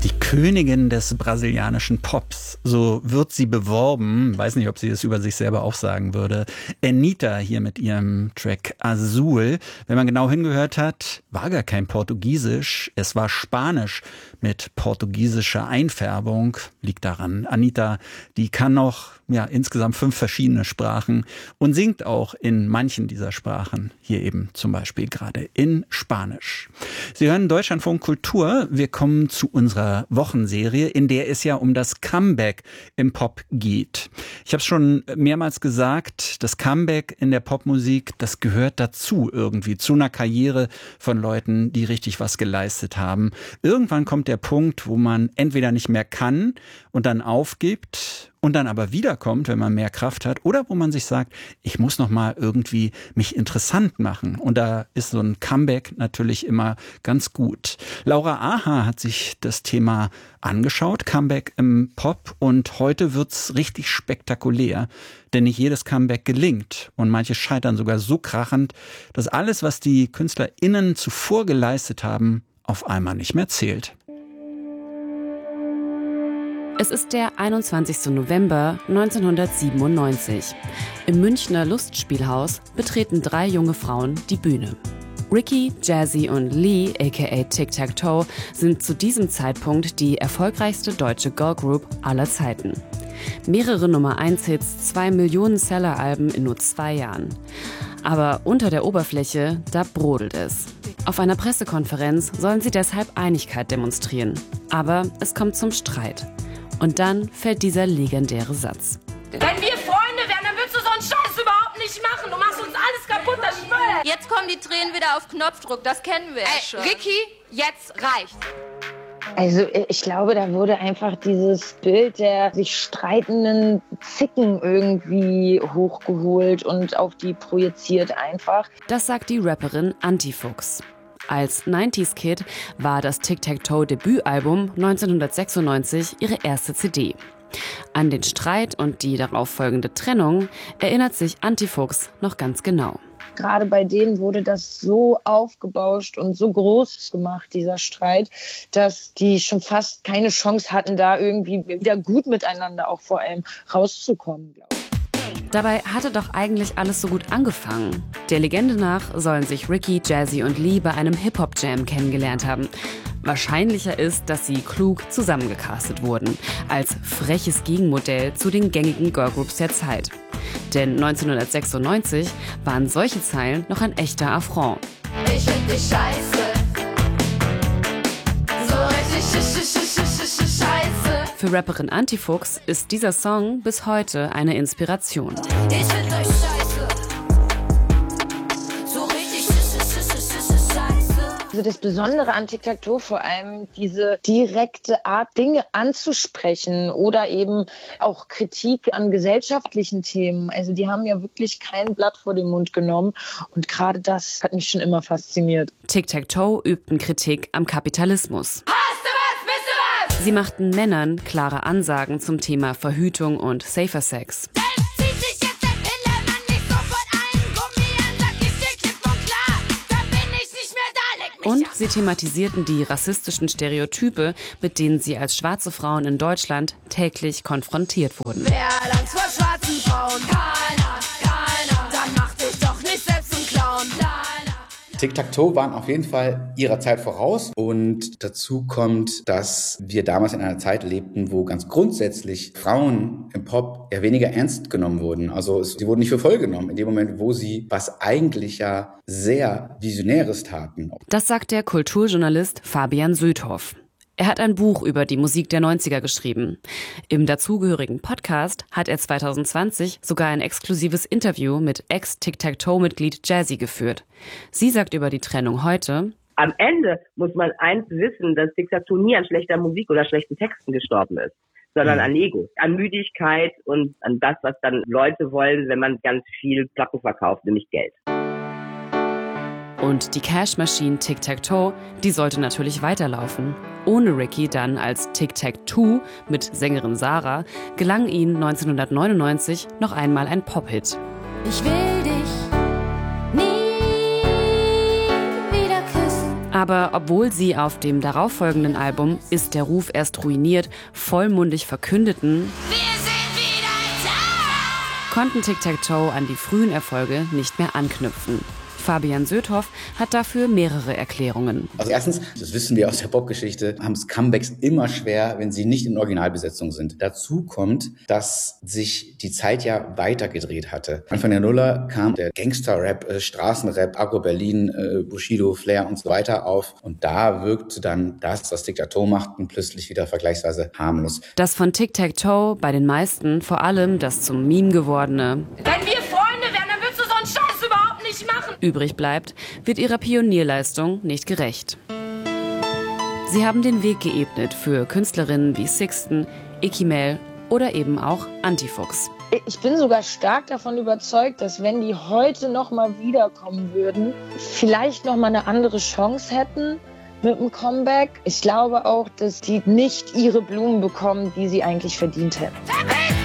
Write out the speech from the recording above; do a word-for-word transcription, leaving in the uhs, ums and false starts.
Die Königin des brasilianischen Pops, so wird sie beworben. Weiß nicht, ob sie das über sich selber auch sagen würde. Anitta hier mit ihrem Track Azul. Wenn man genau hingehört hat, war gar kein Portugiesisch. Es war Spanisch mit portugiesischer Einfärbung. Liegt daran, Anitta, die kann noch ja, insgesamt fünf verschiedene Sprachen und singt auch in manchen dieser Sprachen. Hier eben zum Beispiel gerade in Spanisch. Sie hören Deutschlandfunk Kultur. Wir kommen zu unserer Wochenserie, in der es ja um das Comeback im Pop geht. Ich habe es schon mehrmals gesagt, das Comeback in der Popmusik, das gehört dazu irgendwie, zu einer Karriere von Leuten, die richtig was geleistet haben. Irgendwann kommt der Punkt, wo man entweder nicht mehr kann und dann aufgibt und dann aber wiederkommt, wenn man mehr Kraft hat, oder wo man sich sagt, ich muss noch mal irgendwie mich interessant machen. Und da ist so ein Comeback natürlich immer ganz gut. Laura Aha hat sich das Thema angeschaut, Comeback im Pop, und heute wird's richtig spektakulär, denn nicht jedes Comeback gelingt und manche scheitern sogar so krachend, dass alles, was die KünstlerInnen zuvor geleistet haben, auf einmal nicht mehr zählt. Es ist der einundzwanzigster November neunzehnhundertsiebenundneunzig. Im Münchner Lustspielhaus betreten drei junge Frauen die Bühne. Ricky, Jazzy und Lee, aka Tic Tac Toe, sind zu diesem Zeitpunkt die erfolgreichste deutsche Girlgroup aller Zeiten. Mehrere Nummer eins Hits, zwei Millionen Seller-Alben in nur zwei Jahren. Aber unter der Oberfläche, da brodelt es. Auf einer Pressekonferenz sollen sie deshalb Einigkeit demonstrieren. Aber es kommt zum Streit. Und dann fällt dieser legendäre Satz. Wenn wir Freunde wären, dann würdest du so einen Scheiß überhaupt nicht machen. Du machst uns alles kaputt, das schwöre. Jetzt kommen die Tränen wieder auf Knopfdruck, das kennen wir ja schon. Ey, Ricky, jetzt reicht's. Also ich glaube, da wurde einfach dieses Bild der sich streitenden Zicken irgendwie hochgeholt und auf die projiziert einfach. Das sagt die Rapperin Antifuchs. Als neunziger Kid war das Tic-Tac-Toe-Debütalbum neunzehnhundertsechsundneunzig ihre erste C D. An den Streit und die darauf folgende Trennung erinnert sich Antifuchs noch ganz genau. Gerade bei denen wurde das so aufgebauscht und so groß gemacht, dieser Streit, dass die schon fast keine Chance hatten, da irgendwie wieder gut miteinander auch vor allem rauszukommen, glaube ich. Dabei hatte doch eigentlich alles so gut angefangen. Der Legende nach sollen sich Ricky, Jazzy und Lee bei einem Hip-Hop-Jam kennengelernt haben. Wahrscheinlicher ist, dass sie klug zusammengecastet wurden, als freches Gegenmodell zu den gängigen Girlgroups der Zeit. Denn neunzehnhundertsechsundneunzig waren solche Zeilen noch ein echter Affront. Ich find dich scheiße. So richtig sch sch sch sch sch scheiße. Für Rapperin Antifuchs ist dieser Song bis heute eine Inspiration. Ich find euch scheiße. So richtig sch sch sch sch sch scheiße. Also das Besondere an Tic Tac Toe vor allem diese direkte Art, Dinge anzusprechen oder eben auch Kritik an gesellschaftlichen Themen. Also die haben ja wirklich kein Blatt vor den Mund genommen und gerade das hat mich schon immer fasziniert. Tic Tac Toe übten Kritik am Kapitalismus. Hast du was? Bist du was? Sie machten Männern klare Ansagen zum Thema Verhütung und Safer Sex. Und sie thematisierten die rassistischen Stereotype, mit denen sie als schwarze Frauen in Deutschland täglich konfrontiert wurden. Wer Angst vor schwarzen Frauen? Keiner, keiner. Dann mach dich doch nicht selbst zum Clown. Tic Tac Toe waren auf jeden Fall ihrer Zeit voraus und dazu kommt, dass wir damals in einer Zeit lebten, wo ganz grundsätzlich Frauen im Pop eher weniger ernst genommen wurden. Also sie wurden nicht für voll genommen in dem Moment, wo sie was eigentlich ja sehr Visionäres taten. Das sagt der Kulturjournalist Fabian Södhoff. Er hat ein Buch über die Musik der neunziger geschrieben. Im dazugehörigen Podcast hat er zwanzig zwanzig sogar ein exklusives Interview mit Ex-Tic-Tac-Toe-Mitglied Jazzy geführt. Sie sagt über die Trennung heute: Am Ende muss man eins wissen, dass Tic Tac Toe nie an schlechter Musik oder schlechten Texten gestorben ist, sondern an Ego, an Müdigkeit und an das, was dann Leute wollen, wenn man ganz viel Platten verkauft, nämlich Geld. Und die Cash-Maschine Tic Tac Toe, die sollte natürlich weiterlaufen. Ohne Ricky dann als Tic Tac Two mit Sängerin Sarah gelang ihnen neunzehnhundertneunundneunzig noch einmal ein Pop-Hit. Ich will dich nie wieder küssen. Aber obwohl sie auf dem darauffolgenden Album Ist der Ruf erst ruiniert vollmundig verkündeten, Wir sind wieder da! konnten Tic-Tac-Toe an die frühen Erfolge nicht mehr anknüpfen. Fabian Söthoff hat dafür mehrere Erklärungen. Also erstens, das wissen wir aus der Popgeschichte, haben es Comebacks immer schwer, wenn sie nicht in Originalbesetzung sind. Dazu kommt, dass sich die Zeit ja weitergedreht hatte. Anfang der Nuller kam der Gangster-Rap, äh, Straßenrap, Agro Berlin, äh, Bushido, Flair und so weiter auf. Und da wirkte dann das, was Tic-Tac-Toe machten, plötzlich wieder vergleichsweise harmlos. Das von Tic-Tac-Toe bei den meisten vor allem das zum Meme gewordene Wenn wir Freunde wären, dann würdest du so einen Scheiß überhaupt nicht machen. übrig bleibt, wird ihrer Pionierleistung nicht gerecht. Sie haben den Weg geebnet für Künstlerinnen wie Sixten, Ikimel oder eben auch Antifuchs. Ich bin sogar stark davon überzeugt, dass wenn die heute noch mal wiederkommen würden, vielleicht noch mal eine andere Chance hätten mit dem Comeback. Ich glaube auch, dass die nicht ihre Blumen bekommen, die sie eigentlich verdient hätten.